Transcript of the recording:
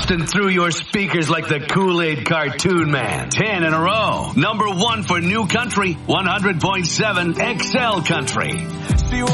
busting through your speakers like the Kool-Aid cartoon man. 10 in a row. Number 1 for New Country, 100.7 XL Country.